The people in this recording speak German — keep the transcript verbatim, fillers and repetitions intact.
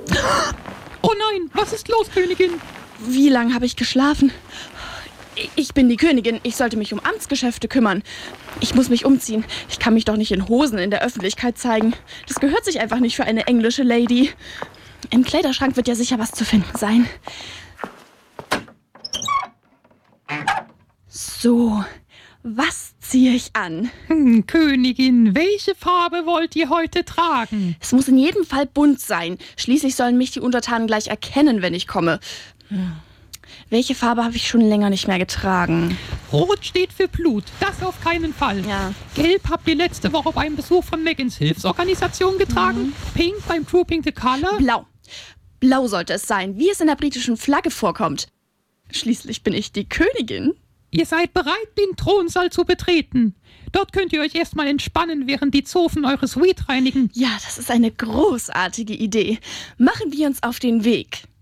Oh nein, was ist los, Königin? Wie lange habe ich geschlafen? Ich bin die Königin. Ich sollte mich um Amtsgeschäfte kümmern. Ich muss mich umziehen. Ich kann mich doch nicht in Hosen in der Öffentlichkeit zeigen. Das gehört sich einfach nicht für eine englische Lady. Im Kleiderschrank wird ja sicher was zu finden sein. So, was ziehe ich an? Hm, Königin, welche Farbe wollt ihr heute tragen? Es muss in jedem Fall bunt sein. Schließlich sollen mich die Untertanen gleich erkennen, wenn ich komme. Hm. Welche Farbe habe ich schon länger nicht mehr getragen? Rot steht für Blut, das auf keinen Fall. Ja. Gelb habt ihr letzte Woche beim Besuch von Megans Hilfsorganisation getragen. Mhm. Pink beim Trooping the Color. Blau. Blau sollte es sein, wie es in der britischen Flagge vorkommt. Schließlich bin ich die Königin. Ihr seid bereit, den Thronsaal zu betreten. Dort könnt ihr euch erstmal entspannen, während die Zofen eure Suite reinigen. Ja, das ist eine großartige Idee. Machen wir uns auf den Weg.